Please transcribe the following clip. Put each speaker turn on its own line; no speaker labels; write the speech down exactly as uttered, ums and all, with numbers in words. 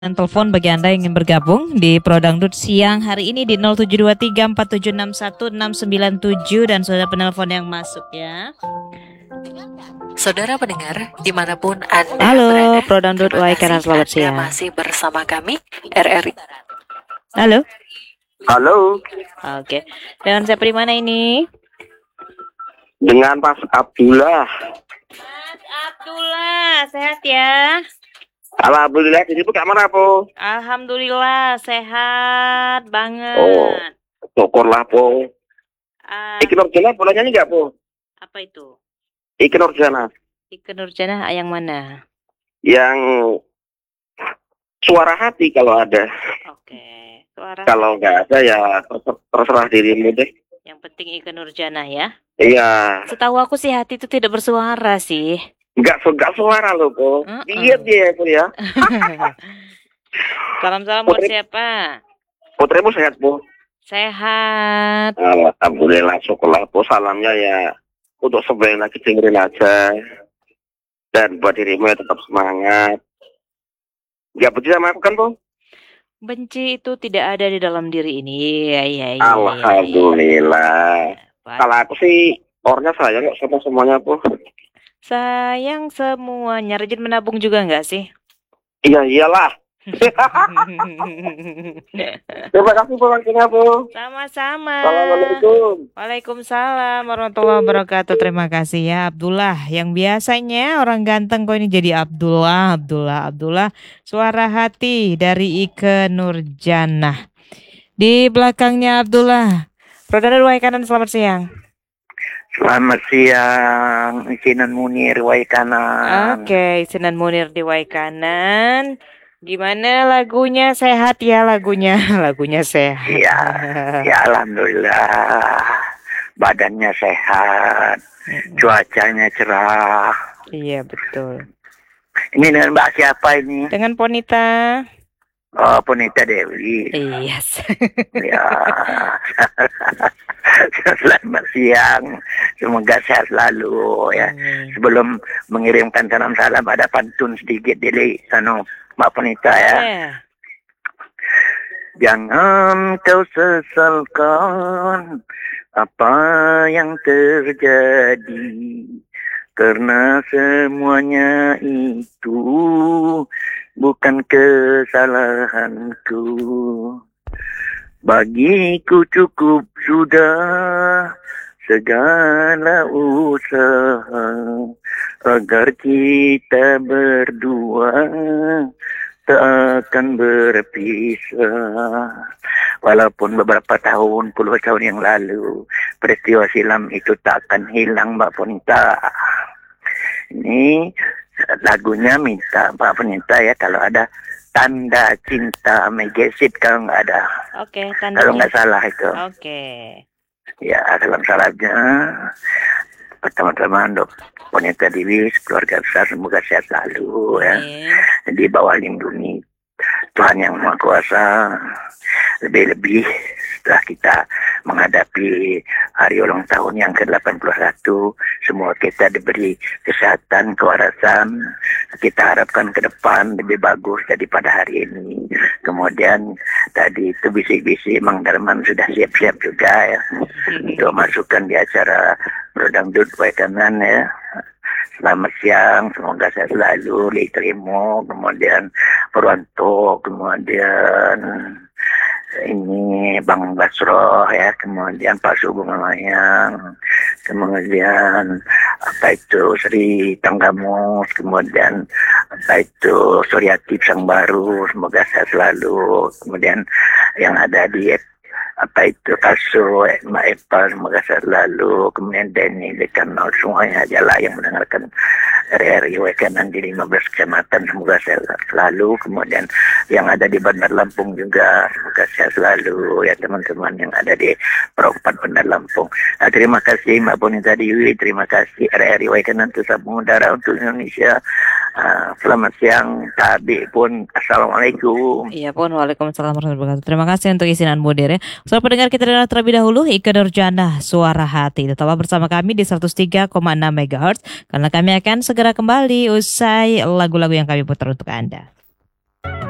Dan telepon bagi Anda yang ingin bergabung di Pro Dangdut siang hari ini di nol tujuh dua tiga empat tujuh enam satu enam sembilan tujuh dan sudah penelpon yang masuk ya.
Saudara pendengar, dimanapun Anda
Halo,
berada,
Pro Dangdut
terima
Waikana,
kasih
selamat
Anda
siang.
masih bersama kami, R R I.
Halo.
Halo,
Oke, dengan siapa di mana ini?
dengan Mas Abdullah.
Mas Abdullah, sehat ya?
Alhamdulillah, di situ Kak mana, Po?
Alhamdulillah, sehat banget.
Oh, syukurlah, Po.
Ah,
Iki Nurjana boleh nyanyi nggak, Po?
apa itu?
Iki Nurjana.
Ike Nurjana yang mana?
Yang suara hati kalau ada.
Oke, suara.
Kalau nggak ada ya terser- terserah dirimu deh.
Yang penting Ike Nurjana ya.
Iya,
Setahu aku sih hati itu tidak bersuara sih.
nggak su- nggak suara loh, Po.
Mm-mm.
Iya dia, Po ya.
Salam-salam buat
Putri-
siapa?
Putrimu sehat, Po?
Sehat.
Alhamdulillah, syukurlah, Po. Salamnya ya untuk sebenarnya lagi dengerin aja. Dan buat dirimu ya tetap semangat. Nggak benci sama aku kan, Po?
Benci itu tidak ada di dalam diri ini. Iya, iya, iya.
Alhamdulillah.
Baik.
Kalau aku sih orangnya sayang kok sama semuanya, Po.
Sayang semuanya. Rajin menabung juga nggak sih?
Iya iyalah. Terima kasih Po waktunya, Po.
Sama-sama.
Assalamualaikum.
Waalaikumsalam warahmatullahi wabarakatuh. Terima kasih ya Abdullah. Yang biasanya orang ganteng kok ini jadi Abdullah, Abdullah, Abdullah. Suara hati dari Ike Nurjana. Di belakangnya Abdullah. Saudara Wai Kanan, selamat siang.
Selamat siang, Sinan Munir Waikana.
Oke, Sinan Munir di Wai Kanan. Gimana lagunya? Sehat ya lagunya? Lagunya sehat.
Iya, ya alhamdulillah. Badannya sehat, cuacanya cerah.
Iya betul.
Ini dengan Mbak siapa ini?
Dengan Ponita.
Oh, Punita Dewi.
Iya.
Ya. Selamat siang. Semoga sehat selalu ya.
Amin.
Sebelum mengirimkan salam salam ada pantun sedikit dari anu Mbak Punita ya.
Eh,
Jangan kau sesalkan apa yang terjadi, karena semuanya itu bukan kesalahanku. Bagiku cukup sudah segala usaha agar kita berdua tak akan berpisah. Walaupun beberapa tahun, puluh tahun yang lalu, peristiwa silam itu tak akan hilang, Mbak Ponita. Ini lagunya minta Mbak Ponita ya, kalau ada tanda cinta Megesit kalau nggak ada.
Oke,
Kalau
tandanya.
nggak salah itu.
Oke.
Ya, dalam salahnya. Pertama-tama untuk Ponita Dewi, keluarga besar semoga sehat selalu ya.
Amin.
Di bawah lindungi Tuhan Yang Maha Kuasa. Lebih-lebih setelah kita menghadapi hari ulang tahun yang ke delapan puluh satu, semua kita diberi kesehatan, kewarasan. Kita harapkan ke depan lebih bagus daripada hari ini. Kemudian tadi itu bisik-bisik Mang Darman sudah siap-siap juga ya untuk masukkan di acara Brodangdut Waikanan ya. Selamat siang, semoga saya selalu diterima, kemudian Purwanto, kemudian ini Bang Basro ya, kemudian Pak Sugeng Mayang, kemudian apa itu Sri Tanggamus, kemudian apa itu Suryati Sang Baru, semoga saya selalu, kemudian yang ada di apa itu Kasu, Mbak Eva, semoga sehat selalu, kemudian Denny, Dekanal, semuanya ajalah yang mendengarkan R R I Waikanan di lima belas kecamatan, semoga sehat selalu, kemudian yang ada di Bandar Lampung juga, semoga sehat selalu, ya teman-teman yang ada di Perempat Bandar Lampung. Nah, terima kasih Mbak Ponita Dewi, terima kasih R R I Waikanan Tusabung Udara untuk Indonesia. Uh, selamat siang, Tabi pun, Assalamualaikum.
Iya pun, waalaikumsalam warahmatullahi wabarakatuh. Terima kasih untuk isinan Mudir ya. Soal pendengar kita dengar terlebih dahulu Ike Nurjana, Suara Hati. Tetaplah bersama kami di seratus tiga koma enam megahertz karena kami akan segera kembali usai lagu-lagu yang kami putar untuk Anda.